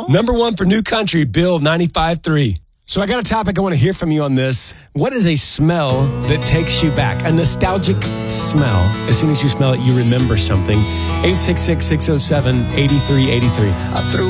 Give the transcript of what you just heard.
Number one for New Country, Bill 95.3. So I got a topic I want to hear from you on this. What is a smell that takes you back? A nostalgic smell. As soon as you smell it, you remember something. 866-607-8383.